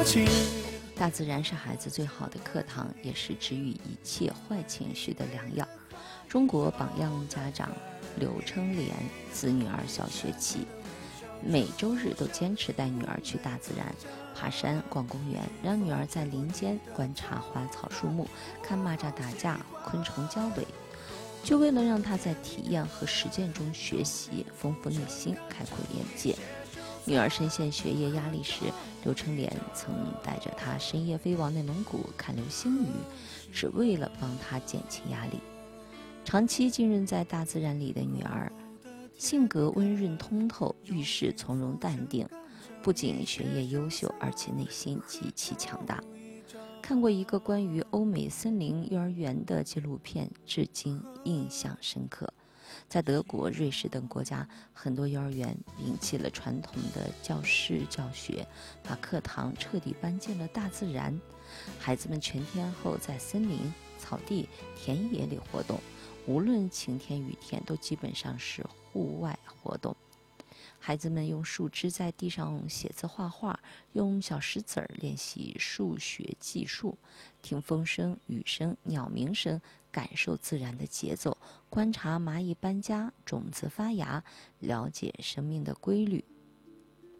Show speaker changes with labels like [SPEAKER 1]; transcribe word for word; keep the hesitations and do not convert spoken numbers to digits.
[SPEAKER 1] 情。
[SPEAKER 2] 大自然是孩子最好的课堂，也是治愈一切坏情绪的良药。中国榜样家长刘称莲自女儿小学起，每周日都坚持带女儿去大自然爬山、逛公园，让女儿在林间观察花草树木，看蚂蚱打架、昆虫交尾，就为了让她在体验和实践中学习，丰富内心，开阔眼界。女儿深陷学业压力时，刘称莲曾带着她深夜飞往内蒙古看流星雨，只为了帮她减轻压力。长期浸润在大自然里的女儿，性格温润通透，遇事从容淡定，不仅学业优秀，而且内心极其强大。看过一个关于欧美森林幼儿园的纪录片，至今印象深刻。在德国、瑞士等国家，很多幼儿园摒弃了传统的教室教学，把课堂彻底搬进了大自然。孩子们全天候在森林、草地、田野里活动，无论晴天雨天，都基本上是户外活动。孩子们用树枝在地上写字画画，用小石子儿练习数学计数，听风声、雨声、鸟鸣声，感受自然的节奏，观察蚂蚁搬家、种子发芽，了解生命的规律。